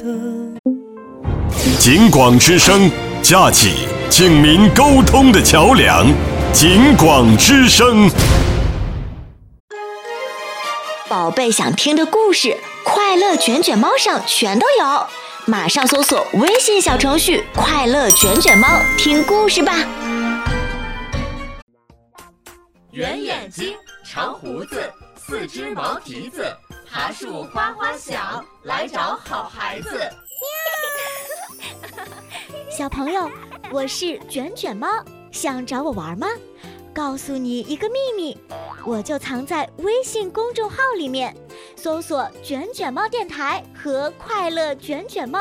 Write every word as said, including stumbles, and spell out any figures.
警广之声，架起警民沟通的桥梁。警广之声， 宝贝想听的故事，快乐卷卷猫上全都有，马上搜索微信小程序“快乐卷卷猫”，听故事吧。 圆眼睛，长胡子，四只毛蹄子，爬树哗哗响，来找好孩子。 小朋友，我是卷卷猫，想找我玩吗？告诉你一个秘密，我就藏在微信公众号里面，搜索卷卷猫电台和快乐卷卷猫。